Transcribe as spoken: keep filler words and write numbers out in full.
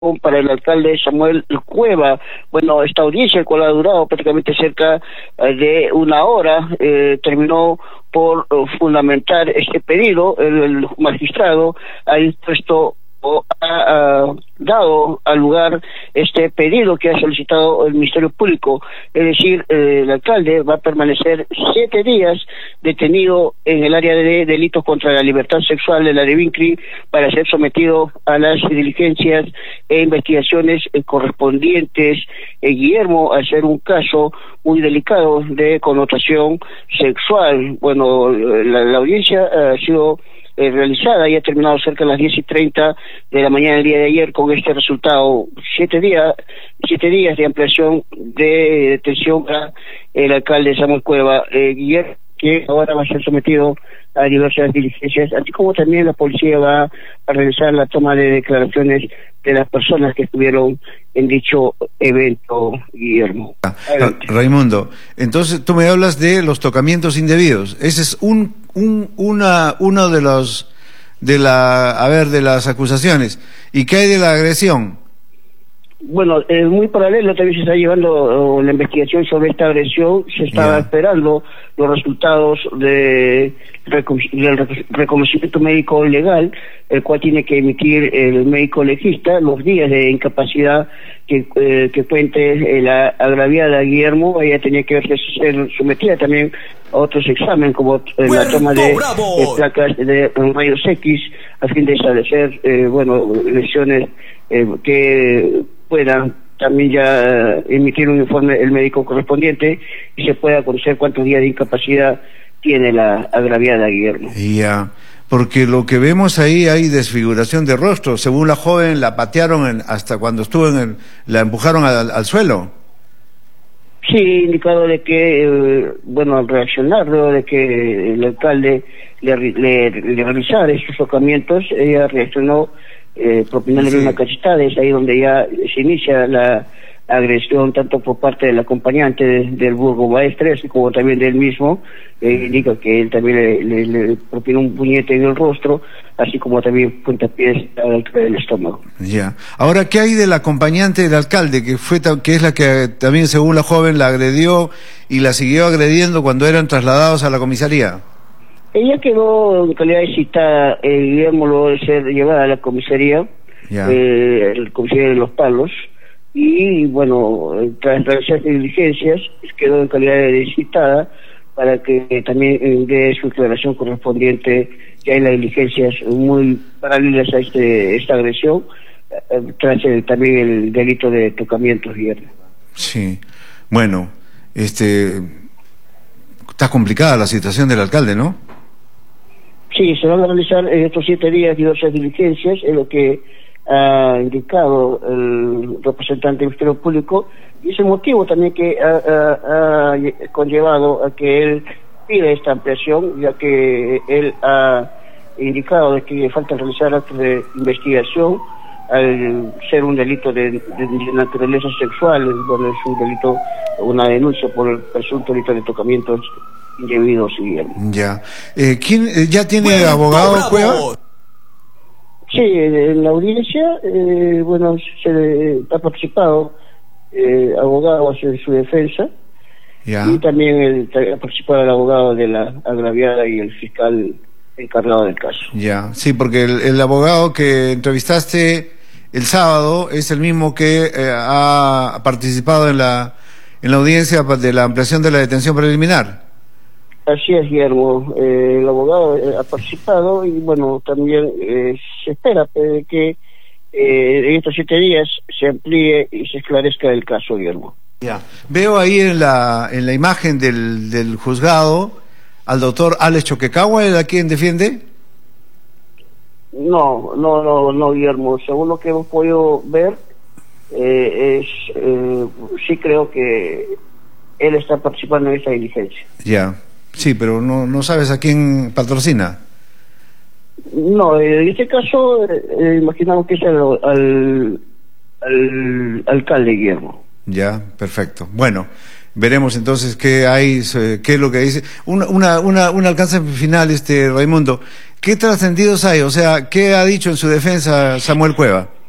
para el alcalde Samuel Cueva. Bueno, esta audiencia, cual ha durado prácticamente cerca de una hora, eh, terminó por uh, fundamentar este pedido. El, el magistrado ha impuesto o ha uh, dado al lugar este pedido que ha solicitado el Ministerio Público, es decir, eh, el alcalde va a permanecer siete días detenido en el área de delitos contra la libertad sexual de la de Vincri para ser sometido a las diligencias e investigaciones eh, correspondientes. Eh, Guillermo, al ser un caso muy delicado de connotación sexual, bueno, la, la audiencia ha sido Eh, realizada y ha terminado cerca de las diez y treinta de la mañana del día de ayer con este resultado. Siete días, siete días de ampliación de detención para el alcalde Samuel Cueva, eh, Guillermo, que ahora va a ser sometido a diversas diligencias, así como también la policía va a realizar la toma de declaraciones de las personas que estuvieron en dicho evento, Guillermo. Adelante. Raimundo, entonces tú me hablas de los tocamientos indebidos. Ese es un, un una uno de los de la a ver de las acusaciones. ¿Y qué hay de la agresión? Bueno, eh, muy paralelo también se está llevando uh, la investigación sobre esta agresión. Se estaba yeah. esperando los resultados de, del reconocimiento médico legal, el cual tiene que emitir el médico legista, los días de incapacidad que, eh, que cuente eh, la agraviada Guillermo. Ella tenía que ser sometida también a otros exámenes, como eh, la toma de, de placas de rayos X, a fin de establecer, eh, bueno, lesiones eh, que puedan también ya emitir un informe el médico correspondiente y se pueda conocer cuántos días de incapacidad tiene la agraviada Guillermo. Ya, porque lo que vemos ahí hay desfiguración de rostro. Según la joven, la patearon en, hasta cuando estuvo en el, la empujaron al, al suelo. Sí, indicado de que, eh, bueno, al reaccionar, luego de que el alcalde le, le, le realizara esos tocamientos, ella reaccionó Eh, propinándole sí. una cachetada. Es ahí donde ya se inicia la agresión tanto por parte del acompañante de, del burgomaestre, así como también del mismo. Eh, indica que él también le, le, le propinó un puñete en el rostro, así como también puntapiés a la altura del estómago. Ya. Ahora, ¿qué hay del acompañante del alcalde, que fue que es la que también, según la joven, la agredió y la siguió agrediendo cuando eran trasladados a la comisaría? Ella quedó en calidad de citada, eh, Guillermo, luego de ser llevada a la comisaría, yeah. eh, el comisaría de Los Palos, y bueno, tras realizar diligencias, quedó en calidad de citada para que eh, también eh, dé su declaración correspondiente. Ya hay las diligencias muy paralelas a este esta agresión, eh, tras el, también el delito de tocamientos, Guillermo. Sí, bueno, este está complicada la situación del alcalde, ¿no? Sí, se van a realizar en estos siete días diversas diligencias, es lo que ha indicado el representante del Ministerio Público, y es el motivo también que ha, ha, ha conllevado a que él pida esta ampliación, ya que él ha indicado de que falta realizar actos de investigación al ser un delito de, de, de naturaleza sexual. Bueno, es un delito, una denuncia por el presunto delito de tocamientos indebidos, Guillermo. Ya. Eh, ¿Quién eh, ya tiene bueno, abogado, bravo. Cueva? Sí, en la audiencia, eh, bueno, se eh, ha participado eh, abogados en su defensa, ya. Y también el, ha participado el abogado de la agraviada y el fiscal encargado del caso. Ya, sí, porque el, el abogado que entrevistaste el sábado es el mismo que eh, ha participado en la en la audiencia de la ampliación de la detención preliminar. Así es, Guillermo. Eh, el abogado eh, ha participado y bueno, también eh, se espera eh, que eh, en estos siete días se amplíe y se esclarezca el caso, Guillermo. Ya. Veo ahí en la en la imagen del, del juzgado al doctor Alex Choquecagua, ¿a quién defiende? No, no, no, no, Guillermo. Según lo que hemos podido ver, eh, es eh, sí creo que él está participando en esta diligencia. Ya. Sí, pero no no sabes a quién patrocina. No, en este caso eh, imaginamos que es al, al, al alcalde, Guillermo. Ya, perfecto. Bueno, veremos entonces qué hay, qué es lo que dice. Una, una, una, un alcance final, este Raimundo. ¿Qué trascendidos hay? O sea, ¿qué ha dicho en su defensa Samuel Cueva?